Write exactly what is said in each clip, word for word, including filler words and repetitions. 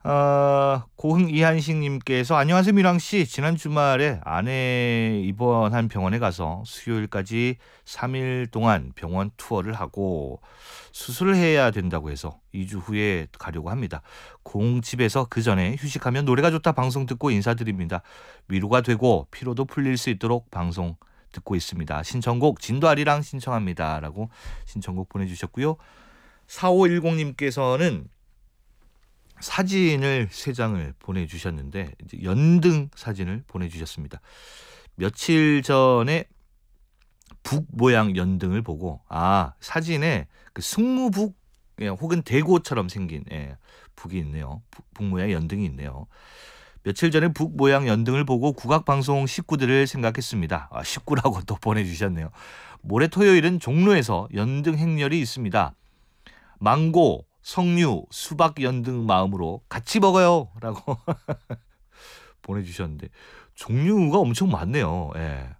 어, 고흥 이한식님께서 안녕하세요 미랑씨. 지난 주말에 아내 입원한 병원에 가서 수요일까지 삼 일 동안 병원 투어를 하고 수술을 해야 된다고 해서 이 주 후에 가려고 합니다. 공집에서 그 전에 휴식하면 노래가 좋다 방송 듣고 인사드립니다. 위로가 되고 피로도 풀릴 수 있도록 방송 듣고 있습니다. 신청곡 진도아리랑 신청합니다 라고 신청곡 보내주셨고요. 사오일공님께서는 사진을 세 장을 보내주셨는데 이제 연등 사진을 보내주셨습니다. 며칠 전에 북 모양 연등을 보고 아 사진에 그 승무북 예, 혹은 대고처럼 생긴 예, 북이 있네요. 북, 북 모양 연등이 있네요. 며칠 전에 북 모양 연등을 보고 국악방송 식구들을 생각했습니다. 아, 식구라고 또 보내주셨네요. 모레 토요일은 종로에서 연등 행렬이 있습니다. 망고, 석류, 수박 연등 마음으로 같이 먹어요 라고 보내주셨는데 종류가 엄청 많네요. 예.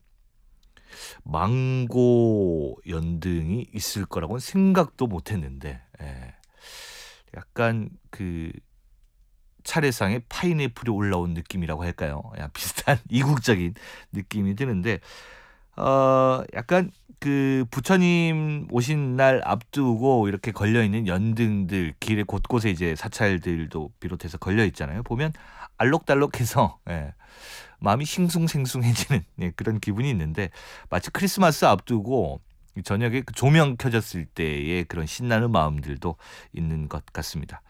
망고 연등이 있을 거라고는 생각도 못했는데 예. 약간 그 차례상에 파인애플이 올라온 느낌이라고 할까요? 야, 비슷한 이국적인 느낌이 드는데 어, 약간 그 부처님 오신 날 앞두고 이렇게 걸려있는 연등들 길에 곳곳에 이제 사찰들도 비롯해서 걸려있잖아요. 보면 알록달록해서 예, 마음이 싱숭생숭해지는 예, 그런 기분이 있는데 마치 크리스마스 앞두고 저녁에 그 조명 켜졌을 때의 그런 신나는 마음들도 있는 것 같습니다.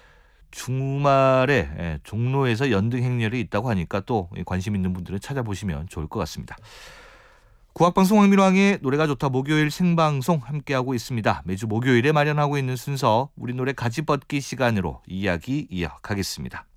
주말에 예, 종로에서 연등 행렬이 있다고 하니까 또 관심 있는 분들은 찾아보시면 좋을 것 같습니다. 국악방송 황민왕의 노래가 좋다 목요일 생방송 함께하고 있습니다. 매주 목요일에 마련하고 있는 순서 우리 노래 가지벗기 시간으로 이야기 이어가겠습니다.